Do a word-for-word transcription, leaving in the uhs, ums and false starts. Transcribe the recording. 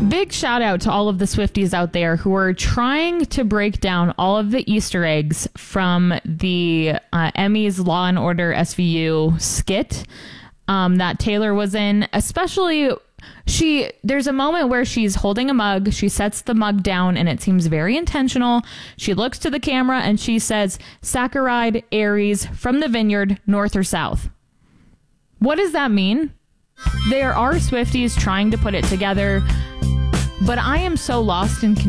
Big shout out to all of the Swifties out there who are trying to break down all of the Easter eggs from the uh, Emmys Law and Order S V U skit um, that Taylor was in. Especially, she there's a moment where she's holding a mug. She sets the mug down and it seems very intentional. She looks to the camera and she says, "Saccharide, Aries, from the vineyard, north or south." What does that mean? There are Swifties trying to put it together, but I am so lost in